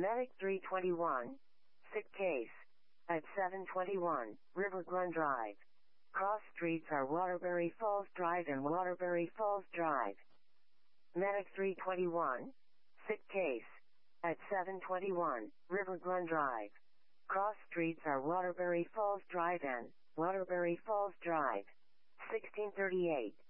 Medic 321. Sick case. At 721, River Glen Drive. Cross streets are Waterbury Falls Drive and Waterbury Falls Drive. Medic 321. Sick case. At 721, River Glen Drive. Cross streets are Waterbury Falls Drive and Waterbury Falls Drive. 1638.